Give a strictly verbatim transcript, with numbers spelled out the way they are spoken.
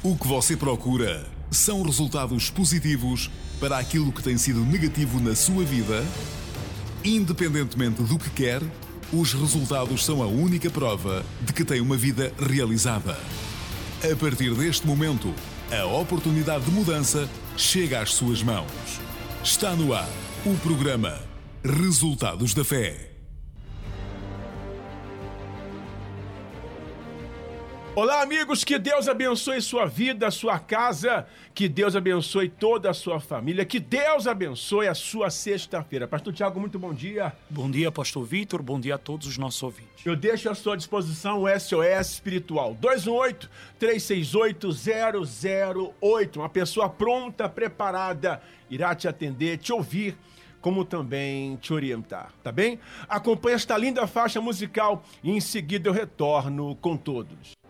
O que você procura são resultados positivos para aquilo que tem sido negativo na sua vida? Independentemente do que quer, os resultados são a única prova de que tem uma vida realizada. A partir deste momento, a oportunidade de mudança chega às suas mãos. Está no ar o programa Resultados da Fé. Olá, amigos, que Deus abençoe sua vida, sua casa, que Deus abençoe toda a sua família, que Deus abençoe a sua sexta-feira. Pastor Tiago, muito bom dia. Bom dia, Pastor Vitor, bom dia a todos os nossos ouvintes. Eu deixo à sua disposição o S O S Espiritual, dois um oito, três seis oito, zero zero oito. Uma pessoa pronta, preparada, irá te atender, te ouvir, como também te orientar, tá bem? Acompanhe esta linda faixa musical e em seguida eu retorno com todos.